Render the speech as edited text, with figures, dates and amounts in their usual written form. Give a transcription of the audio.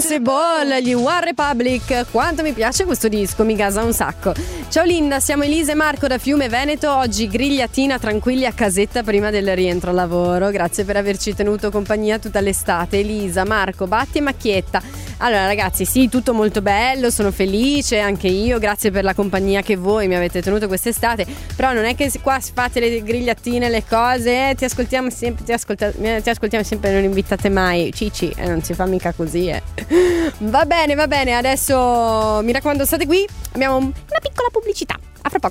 Impossible, gli One Republic. Quanto mi piace questo disco, mi gasa un sacco. Ciao Linda, siamo Elisa e Marco da Fiume Veneto. Oggi grigliatina tranquilli a casetta prima del rientro al lavoro. Grazie per averci tenuto compagnia tutta l'estate. Elisa, Marco, Batti e Macchietta. Allora ragazzi, sì, tutto molto bello, sono felice anche io, grazie per la compagnia che voi mi avete tenuto quest'estate, però non è che qua fate le grigliatine, le cose, ti ascoltiamo sempre, non invitate mai, Cici, non si fa mica così, Va bene, adesso mi raccomando state qui, abbiamo una piccola pubblicità, a fra poco.